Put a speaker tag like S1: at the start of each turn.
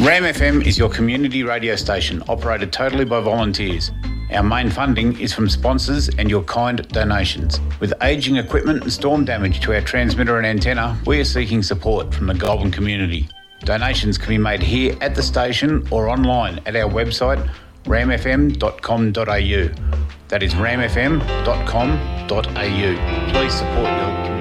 S1: RAM FM is your community radio station operated totally by volunteers. Our main funding is from sponsors and your kind donations. With ageing equipment and storm damage to our transmitter and antenna, we are seeking support from the Goulburn community. Donations can be made here at the station or online at our website ramfm.com.au. That is ramfm.com.au. Please support your community.